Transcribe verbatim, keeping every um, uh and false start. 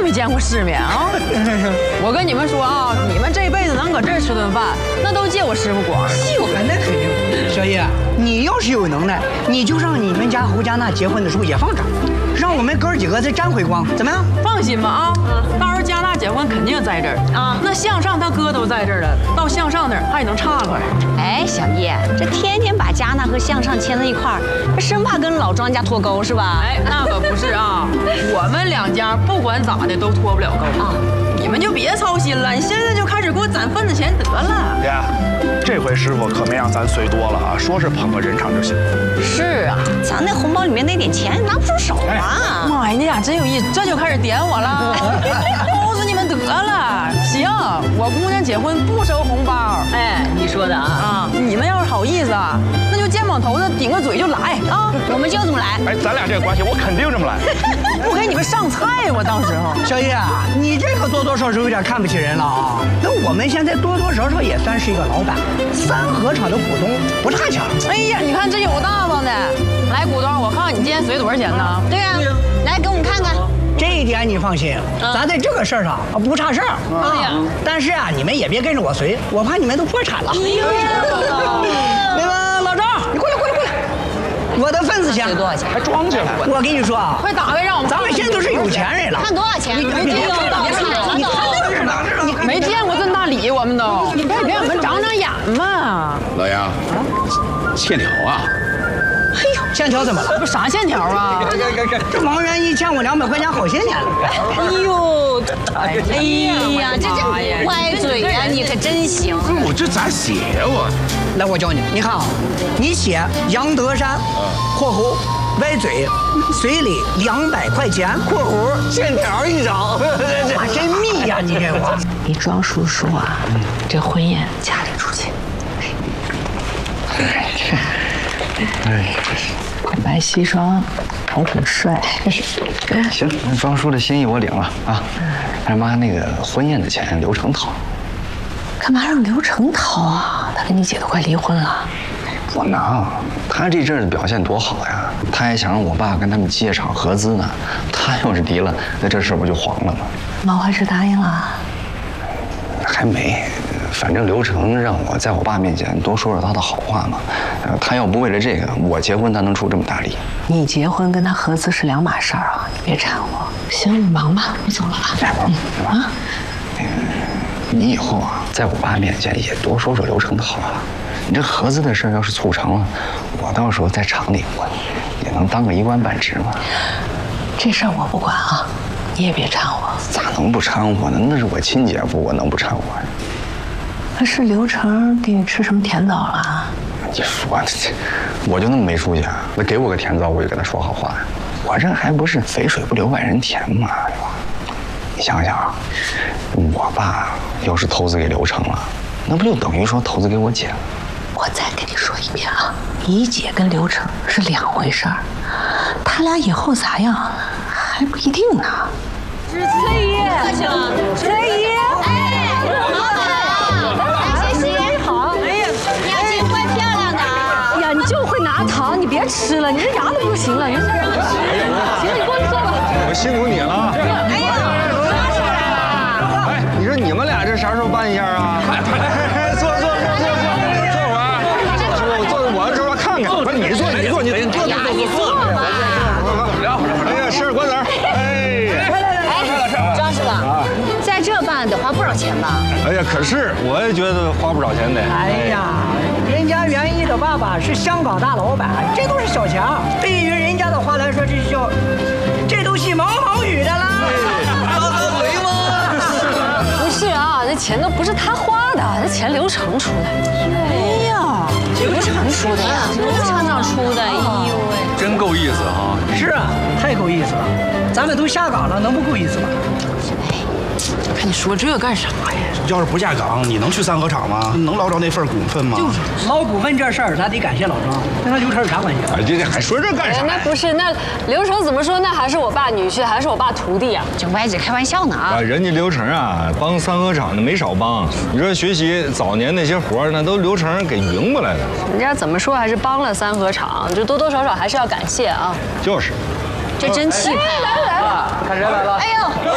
没见过世面啊！我跟你们说啊，你们这辈子能搁这儿吃顿饭，那都借我师傅光。 就那肯定。小叶，你要是有能耐，你就让你们家侯家那结婚的时候也放这儿，让我们哥儿几个再沾回光，怎么样？ 放心吧啊，到时候加大结婚肯定在这儿啊。那向上他哥都在这儿了，到向上那儿还能差块。 哎，小叶，这天天把加纳和向上牵在一块儿，生怕跟老庄家脱钩是吧？ 哎，那可不是啊，我们两家不管咋的都脱不了钩啊。你们就别操心了，你现在就开始给我攒份子钱得了。 爷，这回师傅可没让咱随多了啊，说是捧个人场就行。 是啊，咱那红包里面那点钱拿不出手啊！ 妈呀，你俩真有意思，这就开始点我了，告诉你们得了。行，我姑娘结婚不收红包。 哎，你说的啊啊！你们要是好意思啊，那就肩膀头子顶个嘴就来啊， 我们就这么来。 哎，咱俩这个关系，我肯定这么来。 不给你们上菜，我到时候。 小叶啊，你这个多多少少有点看不起人了啊！那我们现在多多少少也算是一个老板，三合厂的股东不差钱。 哎呀，你看这有大方的，来股东，我看看你今天随多少钱呢？ 对呀、啊，来给我们看看。 这一点你放心，咱在这个事儿上不差事儿啊。但是啊，你们也别跟着我随，我怕你们都破产了。那个老赵，你过来过来过来，我的份子钱多少钱？ 还装起来？ 我跟你说啊， 快打开让我们。 咱们现在都是有钱人了。 看多少钱？你没见过大礼，你看那个哪你没见过这么大礼，我们都。你别给我们长长眼嘛。 老杨，欠条啊！ 哎呦，欠条怎么了？ 不啥欠条啊？ 这王元一欠我两百块钱好些年了。 哎呦，哎呀，这这歪嘴呀，你可真行。 我这咋写呀我？ 来，我教你，你看啊，你写杨德山（括弧歪嘴）随礼两百块钱（括弧欠条一张）。哇，真密呀，你这个。 你庄叔叔啊，这婚宴嫁着出去。哎，白西装，还挺帅。 行，那庄叔的心意我领了啊。二妈，那个婚宴的钱刘成掏。 干嘛让刘成掏啊？他跟你姐都快离婚了。 我能，他这阵儿的表现多好呀！他还想让我爸跟他们机械厂合资呢。他要是离了，那这事不就黄了吗？ 毛怀志答应了？ 还没。反正刘成让我在我爸面前多说说他的好话嘛。呃，他要不为了这个，我结婚他能出这么大力？ 你结婚跟他合资是两码事儿啊！你别掺和。行，你忙吧，我走了啊。 来吧，来吧。啊，那个，你以后啊，在我爸面前也多说说刘成的好话。你这合资的事要是促成了，我到时候在厂里我也能当个一官半职嘛。 这事儿我不管啊，你也别掺和。 咋能不掺和呢？那是我亲姐夫，我能不掺和呀？ 那是刘成给你吃什么甜枣了？ 你说这，我就那么没出息啊？那给我个甜枣，我就跟他说好话呀。我这还不是肥水不流外人田嘛，对吧？你想想啊，我爸要是投资给刘成了，那不就等于说投资给我姐了？ 我再跟你说一遍啊，你姐跟刘成是两回事儿，他俩以后咋样还不一定呢。 是翠叶，翠叶，哎，老板，谢谢，好。哎呀，你要结婚漂亮的啊！ 哎呀，你就会拿糖，你别吃了，你这牙都不行了。你这，行了，你过去坐吧。 我辛苦你了。 哎呀，抓出来了！ 哎，你说你们俩这啥时候办一下啊？坐坐坐坐坐坐会儿。我坐我这边看看。不是你坐你坐你坐坐坐坐。 你坐吧。 哎呀，吃点瓜子儿。 哎，庄师傅，在这办得花不少钱吧？ 哎呀，可是我也觉得花不少钱得。 哎呀，人家袁一的爸爸是香港大老板，这都是小钱。对于人家的话来说，这叫这都是毛毛雨的啦。 大大嘴吗？ 不是啊，这钱都不是他花的，这钱刘成出的。哎呀， 刘成出的呀，刘厂长出的。哎呦喂， 真够意思哈！ 是啊，太够意思了。咱们都下岗了，能不够意思吗？ 看你说这干啥呀？ 要是不下岗，你能去三合厂吗？能捞着那份股份吗？ 就是捞股份这事儿，咱得感谢老庄，跟他刘成有啥关系？ 哎，这这还说这干啥？ 那不是，那刘成怎么说？那还是我爸女婿，还是我爸徒弟啊？ 这歪嘴开玩笑呢啊！ 啊，人家刘成啊，帮三合厂的没少帮。你说学习早年那些活儿，那都刘成给匀过来的。 人家怎么说还是帮了三合厂，就多多少少还是要感谢啊。 就是。 这真气派！ 看谁来了？ 哎呦！